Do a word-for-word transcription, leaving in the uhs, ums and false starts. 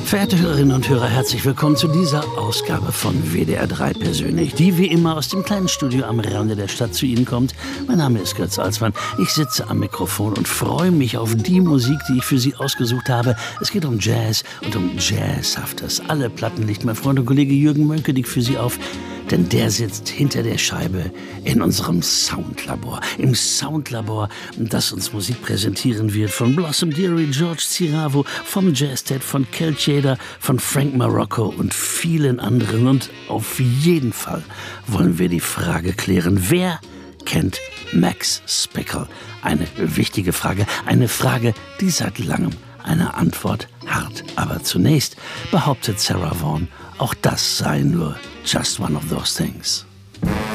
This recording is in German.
Verehrte Hörerinnen und Hörer, herzlich willkommen zu dieser Ausgabe von W D R drei persönlich, die wie immer aus dem kleinen Studio am Rande der Stadt zu Ihnen kommt. Mein Name ist Götz Alsmann. Ich sitze am Mikrofon und freue mich auf die Musik, die ich für Sie ausgesucht habe. Es geht um Jazz und um Jazzhaftes. Alle Platten legt mein Freund und Kollege Jürgen Mönkedig für Sie auf, denn der sitzt hinter der Scheibe in unserem Soundlabor. Im Soundlabor, das uns Musik präsentieren wird von Blossom Dearie, George Ciravo, vom Jazztet, von Kel Tjader, von Frank Marocco und vielen anderen. Und auf jeden Fall wollen wir die Frage klären, wer kennt Max Spickle? Eine wichtige Frage, eine Frage, die seit langem eine Antwort harrt. Aber zunächst behauptet Sarah Vaughan, auch das sei nur just one of those things.